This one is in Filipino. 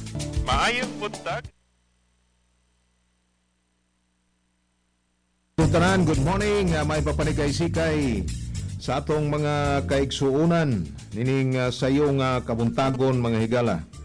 Maayong buntag. Tanan, good morning. May papanigay-sikay sa atong mga kaigsuunan nining sa iyong kabuntagon mga higala.